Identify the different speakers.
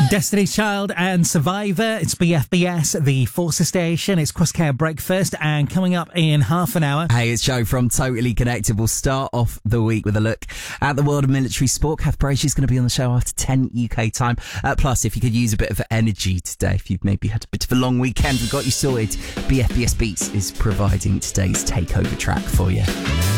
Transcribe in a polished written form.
Speaker 1: Destiny's Child and Survivor. It's BFBS, the Forces Station. It's Crosscare Breakfast, and coming up in half an hour.
Speaker 2: Hey, it's Joe from Totally Connected. We'll start off the week with a look at the world of military sport. Kath Brazy's going to be on the show after 10 UK time. Plus, if you could use a bit of energy today, if you've maybe had a bit of a long weekend, we've got you sorted. BFBS Beats is providing today's takeover track for you.